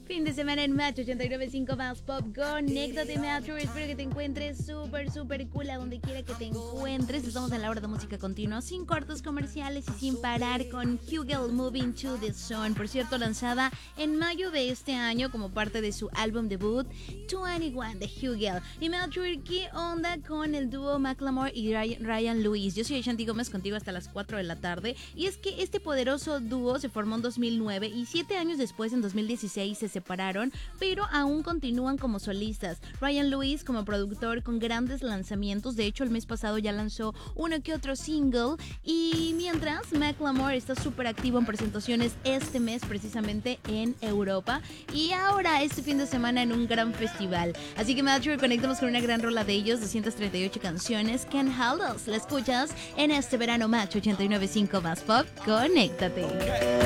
Fin de semana en Match 89.5 más Pop. Conéctate, Matcher. Espero que te encuentres súper cool a donde quiera que te encuentres. Estamos en la hora de música continua, sin cortos comerciales y sin parar con Hugel Moving to the Sun. Por cierto, lanzada en mayo de este año como parte de su álbum debut 21 de Hugel. Y Matcher, ¿qué onda con el dúo Macklemore y Ryan Lewis? Yo soy Ashanti Gómez, contigo hasta las 4 de la tarde. Y es que este poderoso dúo se formó en 2009 y 7 años después, en 2016, se separaron, pero aún continúan como solistas. Ryan Lewis como productor con grandes lanzamientos. De hecho, el mes pasado ya lanzó uno que otro single. Y mientras, Macklemore está súper activo en presentaciones este mes, precisamente en Europa. Y ahora, este fin de semana, en un gran festival. Así que, Matcher, conectamos con una gran rola de ellos, 238 canciones. Can't Hold Us. La escuchas en este verano Match 89.5 más Pop. Conéctate.